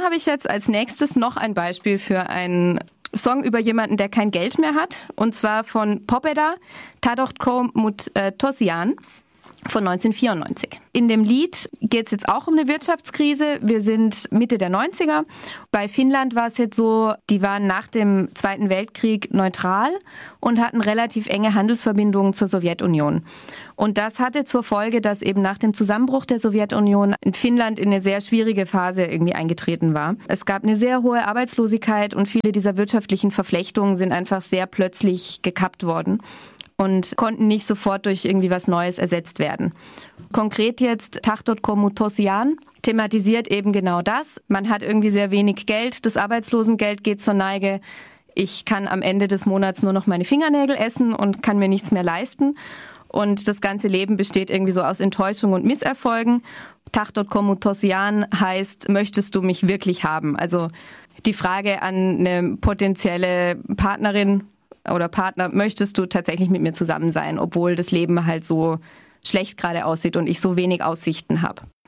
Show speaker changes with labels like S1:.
S1: dann habe ich jetzt als nächstes noch ein Beispiel für einen Song über jemanden, der kein Geld mehr hat. Und zwar von Pobeda, Tadotko mut Tosian von 1994. In dem Lied geht es jetzt auch um eine Wirtschaftskrise. Wir sind Mitte der 90er. Bei Finnland war es jetzt so, die waren nach dem Zweiten Weltkrieg neutral und hatten relativ enge Handelsverbindungen zur Sowjetunion. Und das hatte zur Folge, dass eben nach dem Zusammenbruch der Sowjetunion in Finnland in eine sehr schwierige Phase irgendwie eingetreten war. Es gab eine sehr hohe Arbeitslosigkeit und viele dieser wirtschaftlichen Verflechtungen sind einfach sehr plötzlich gekappt worden und konnten nicht sofort durch irgendwie was Neues ersetzt werden. Konkret jetzt Tahdotko mut Tosian thematisiert eben genau das. Man hat irgendwie sehr wenig Geld, das Arbeitslosengeld geht zur Neige. Ich kann am Ende des Monats nur noch meine Fingernägel essen und kann mir nichts mehr leisten. Und das ganze Leben besteht irgendwie so aus Enttäuschung und Misserfolgen. Tahdotko mut Tosian heißt, möchtest du mich wirklich haben? Also die Frage an eine potenzielle Partnerin oder Partner, möchtest du tatsächlich mit mir zusammen sein, obwohl das Leben halt so schlecht gerade aussieht und ich so wenig Aussichten habe.